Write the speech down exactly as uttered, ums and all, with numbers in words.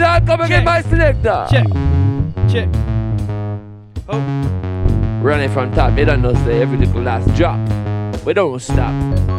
Start coming Check. in my selector. Check. Check. Oh. Running from top, you don't know say every little last drop. We don't stop.